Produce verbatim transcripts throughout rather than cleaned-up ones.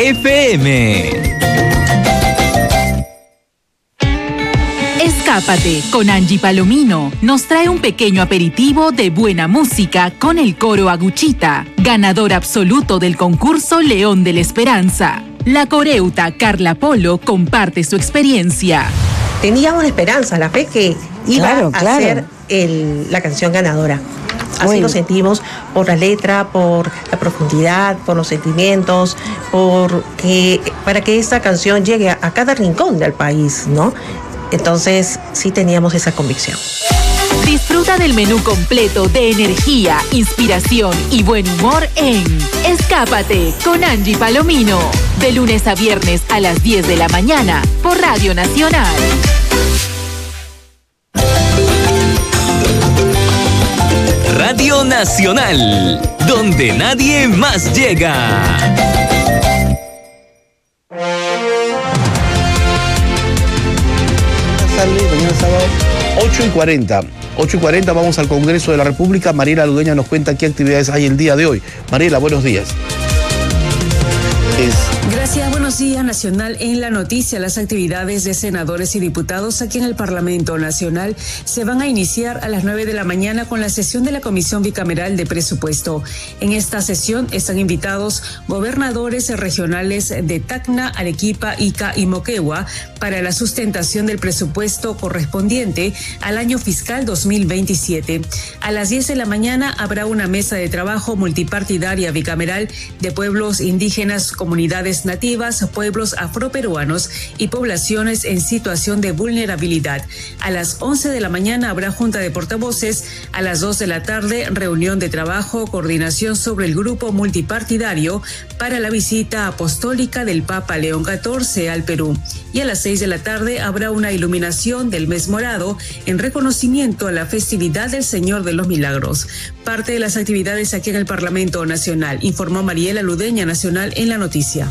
F M. Escápate con Angie Palomino nos trae un pequeño aperitivo de buena música con el coro Aguchita, ganador absoluto del concurso León de la Esperanza. La coreuta Carla Polo comparte su experiencia. Teníamos una esperanza, la fe que iba claro, a claro. ser el, la canción ganadora. Así Bueno. lo sentimos por la letra, por la profundidad, por los sentimientos, por que, para que esta canción llegue a, a cada rincón del país, ¿no? Entonces, sí teníamos esa convicción. Disfruta del menú completo de energía, inspiración y buen humor en Escápate con Angie Palomino. De lunes a viernes a las diez de la mañana por Radio Nacional. Radio Nacional, donde nadie más llega. Mañana sábado, ocho y cuarenta. ocho y cuarenta vamos al Congreso de la República. Mariela Ludeña nos cuenta qué actividades hay el día de hoy. Mariela, buenos días. Es... Gracias, buenos días. Nacional en la noticia. Las actividades de senadores y diputados aquí en el Parlamento Nacional se van a iniciar a las nueve de la mañana con la sesión de la Comisión Bicameral de Presupuesto. En esta sesión están invitados gobernadores regionales de Tacna, Arequipa, Ica y Moquegua para la sustentación del presupuesto correspondiente al año fiscal dos mil veintisiete. A las diez de la mañana habrá una mesa de trabajo multipartidaria bicameral de pueblos indígenas, comunidades nativas, pueblos afroperuanos y poblaciones en situación de vulnerabilidad. A las once de la mañana habrá junta de portavoces. A las dos de la tarde, reunión de trabajo, coordinación sobre el grupo multipartidario para la visita apostólica del Papa León catorce al Perú. Y a las seis de la tarde habrá una iluminación del mes morado en reconocimiento a la festividad del Señor de los Milagros. Parte de las actividades aquí en el Parlamento Nacional, informó Mariela Ludeña, Nacional en la noticia.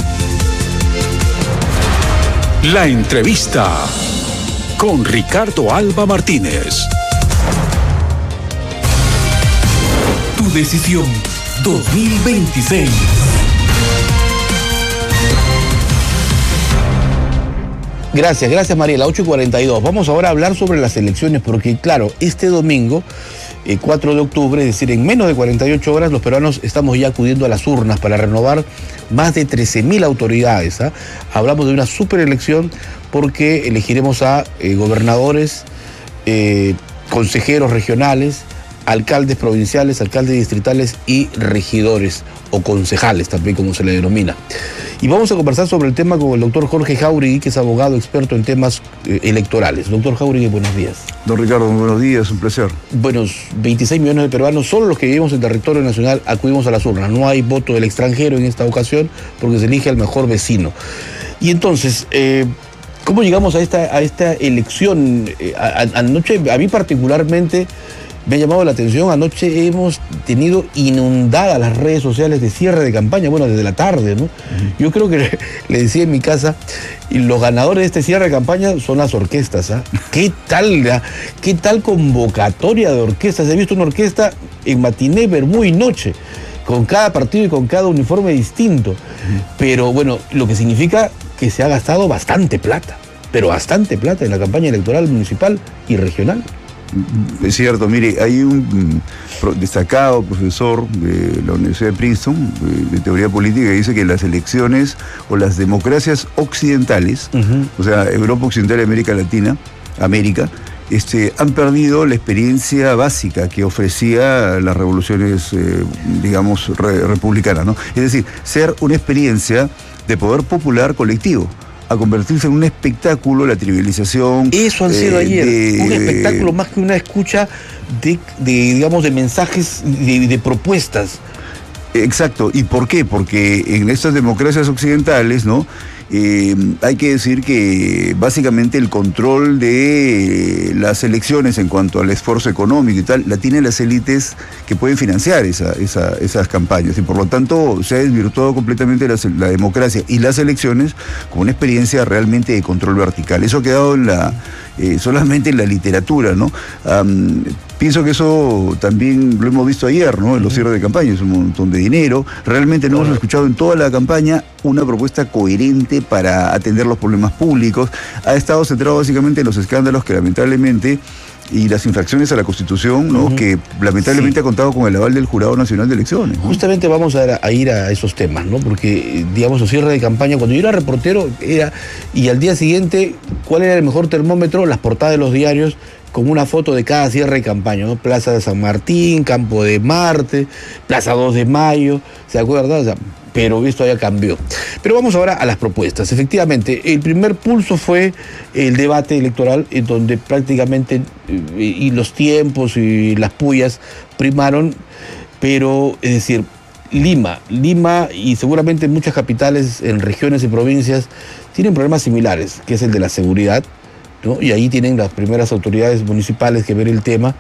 La entrevista con Ricardo Alba Martínez. Tu decisión dos mil veintiséis. Gracias, gracias Mariela, ocho y cuarenta y dos. Vamos ahora a hablar sobre las elecciones, porque claro, este domingo, eh, cuatro de octubre, es decir, en menos de cuarenta y ocho horas, los peruanos estamos ya acudiendo a las urnas para renovar más de trece mil autoridades. ¿eh? Hablamos de una superelección porque elegiremos a eh, gobernadores, eh, consejeros regionales, alcaldes provinciales, alcaldes distritales y regidores o concejales también, como se le denomina. Y vamos a conversar sobre el tema con el doctor Jorge Jáuregui, que es abogado experto en temas eh, electorales. Doctor Jáuregui, buenos días. Don Ricardo, buenos días, un placer. Buenos veintiséis millones de peruanos, solo los que vivimos en territorio nacional acudimos a las urnas. No hay voto del extranjero en esta ocasión porque se elige al mejor vecino. Y entonces, eh, ¿cómo llegamos a esta, a esta elección? Eh, a, a, anoche, a mí particularmente, me ha llamado la atención. Anoche hemos tenido inundadas las redes sociales de cierre de campaña, bueno, desde la tarde, ¿no? Uh-huh. Yo creo que le, le decía en mi casa, y los ganadores de este cierre de campaña son las orquestas, ¿ah? ¿eh? ¿Qué tal, ¿eh? ¿Qué tal convocatoria de orquestas? He visto una orquesta en matiné, vermú y noche, con cada partido y con cada uniforme distinto. Uh-huh. Pero bueno, lo que significa que se ha gastado bastante plata, pero bastante plata en la campaña electoral municipal y regional. Es cierto, mire, hay un destacado profesor de la Universidad de Princeton, de teoría política, que dice que las elecciones o las democracias occidentales, uh-huh. o sea, Europa Occidental y América Latina, América, este, han perdido la experiencia básica que ofrecía las revoluciones, eh, digamos, re- republicanas, ¿no? Es decir, ser una experiencia de poder popular colectivo, a convertirse en un espectáculo, la trivialización. Eso han sido eh, ayer, de, un espectáculo más que una escucha de, de digamos, de mensajes, de, de propuestas. Exacto. ¿Y por qué? Porque en estas democracias occidentales, ¿no? eh, hay que decir que básicamente el control de las elecciones en cuanto al esfuerzo económico y tal, la tienen las élites que pueden financiar esa, esa, esas campañas, y por lo tanto se ha desvirtuado completamente la, la democracia y las elecciones como una experiencia realmente de control vertical. Eso ha quedado en la, eh, solamente en la literatura, ¿no? Um, pienso que eso también lo hemos visto ayer, ¿no? En los cierres de campaña, es un montón de dinero. Realmente no hemos escuchado en toda la campaña una propuesta coherente para atender los problemas públicos. Ha estado centrado básicamente en los escándalos que lamentablemente y las infracciones a la Constitución, ¿no? Uh-huh. Que lamentablemente sí. ha contado con el aval del Jurado Nacional de Elecciones, ¿no? Justamente vamos a, a ir a esos temas, ¿no? Porque, digamos, los cierres de campaña, cuando yo era reportero, era, y al día siguiente, ¿cuál era el mejor termómetro? Las portadas de los diarios, con una foto de cada cierre de campaña, ¿no? Plaza de San Martín, Campo de Marte, Plaza dos de Mayo, ¿se acuerdan? O sea, pero esto ya cambió. Pero vamos ahora a las propuestas. Efectivamente, el primer pulso fue el debate electoral, en donde prácticamente y los tiempos y las pullas primaron, pero, es decir, Lima, Lima y seguramente muchas capitales en regiones y provincias tienen problemas similares, que es el de la seguridad, ¿no? Y ahí tienen las primeras autoridades municipales que ver el tema,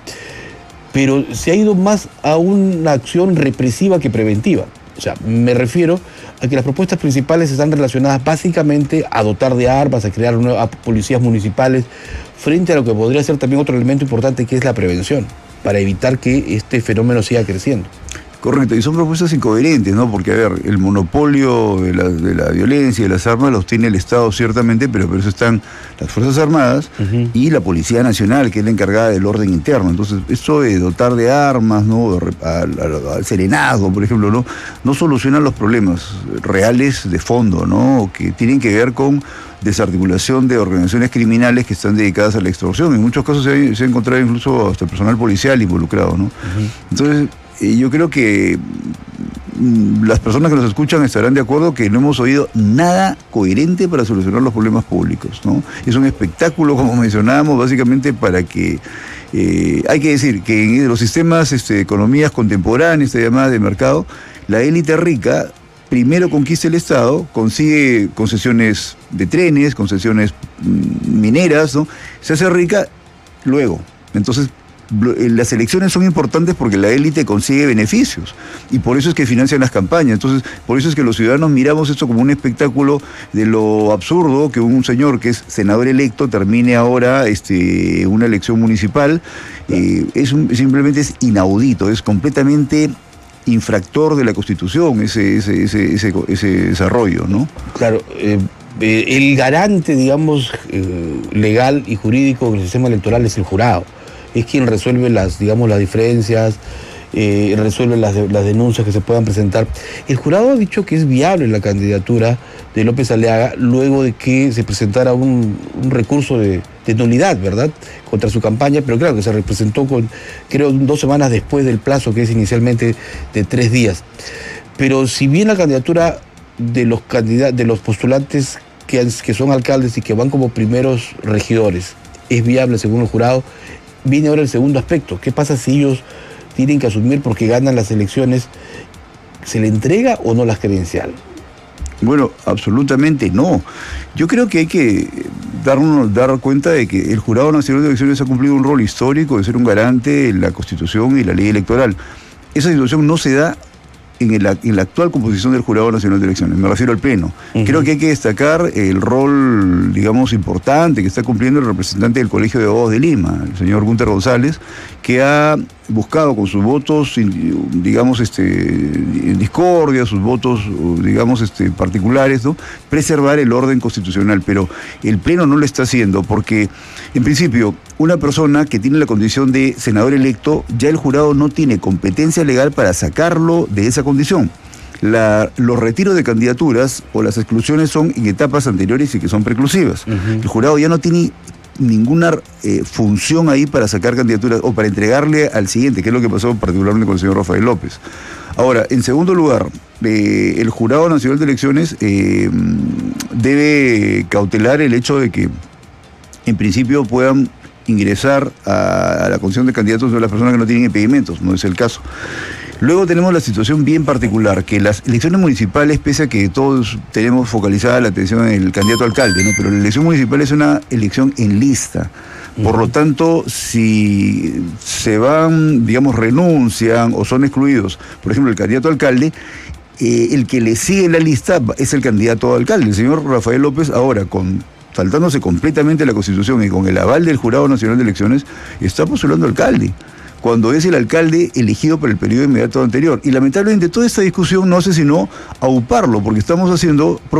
pero se ha ido más a una acción represiva que preventiva. O sea, me refiero a que las propuestas principales están relacionadas básicamente a dotar de armas, a crear nuevas policías municipales, frente a lo que podría ser también otro elemento importante, que es la prevención, para evitar que este fenómeno siga creciendo. Correcto, y son propuestas incoherentes, ¿no? Porque, a ver, el monopolio de la, de la violencia y de las armas los tiene el Estado ciertamente, pero por eso están las Fuerzas Armadas uh-huh. y la Policía Nacional, que es la encargada del orden interno. Entonces, esto de dotar de armas, ¿no? Al, al, al serenazgo, por ejemplo, ¿no? No soluciona los problemas reales de fondo, ¿no? Que tienen que ver con desarticulación de organizaciones criminales que están dedicadas a la extorsión. En muchos casos se ha, se ha encontrado incluso hasta personal policial involucrado, ¿no? Uh-huh. Entonces, yo creo que las personas que nos escuchan estarán de acuerdo que no hemos oído nada coherente para solucionar los problemas públicos, ¿no? Es un espectáculo, como mencionábamos, básicamente para que... Eh, hay que decir que en los sistemas este, de economías contemporáneas, llamadas de mercado, la élite rica primero conquista el Estado, consigue concesiones de trenes, concesiones mineras, ¿no? Se hace rica luego. Entonces, las elecciones son importantes porque la élite consigue beneficios y por eso es que financian las campañas. Entonces, por eso es que los ciudadanos miramos esto como un espectáculo de lo absurdo que un señor que es senador electo termine ahora este, una elección municipal. Eh, es un, simplemente es inaudito, es completamente infractor de la Constitución ese, ese, ese, ese, ese desarrollo, ¿no? Claro, eh, eh, el garante, digamos, eh, legal y jurídico del sistema electoral es el jurado. Es quien resuelve las, digamos, las diferencias, eh, resuelve las, las denuncias que se puedan presentar. El jurado ha dicho que es viable la candidatura de López Aliaga luego de que se presentara un, un recurso de, de nulidad, ¿verdad?, contra su campaña, pero claro que se representó con, creo, dos semanas después del plazo, que es inicialmente de tres días. Pero si bien la candidatura de los candidatos, de los postulantes que, que son alcaldes y que van como primeros regidores es viable según el jurado, viene ahora el segundo aspecto. ¿Qué pasa si ellos tienen que asumir porque ganan las elecciones? ¿Se le entrega o no las credenciales? Bueno, absolutamente no. Yo creo que hay que dar, dar cuenta de que el Jurado Nacional de Elecciones ha cumplido un rol histórico de ser un garante de la Constitución y la ley electoral. Esa situación no se da en, el, en la actual composición del Jurado Nacional de Elecciones, me refiero al Pleno. Uh-huh. Creo que hay que destacar el rol, digamos, importante que está cumpliendo el representante del Colegio de Abogados de Lima, el señor Gunter González, que ha buscado con sus votos, digamos, este, en discordia, sus votos, digamos, este, particulares, ¿no?, preservar el orden constitucional, pero el Pleno no lo está haciendo porque, en principio, una persona que tiene la condición de senador electo, ya el jurado no tiene competencia legal para sacarlo de esa condición. La, los retiros de candidaturas o las exclusiones son en etapas anteriores y que son preclusivas. Uh-huh. El jurado ya no tiene ninguna eh, función ahí para sacar candidaturas o para entregarle al siguiente, que es lo que pasó particularmente con el señor Rafael López. Ahora, en segundo lugar, eh, el Jurado Nacional de Elecciones eh, debe cautelar el hecho de que, en principio, puedan ingresar a, a la condición de candidatos de las personas que no tienen impedimentos, no es el caso. Luego tenemos la situación bien particular, que las elecciones municipales, pese a que todos tenemos focalizada la atención en el candidato a alcalde, ¿no? Pero la elección municipal es una elección en lista. Por lo tanto, si se van, digamos, renuncian o son excluidos, por ejemplo, el candidato a alcalde, eh, el que le sigue en la lista es el candidato a alcalde. El señor Rafael López, ahora, con saltándose completamente la Constitución y con el aval del Jurado Nacional de Elecciones, está postulando alcalde, cuando es el alcalde elegido por el periodo inmediato anterior. Y lamentablemente toda esta discusión no hace sino auparlo, porque estamos haciendo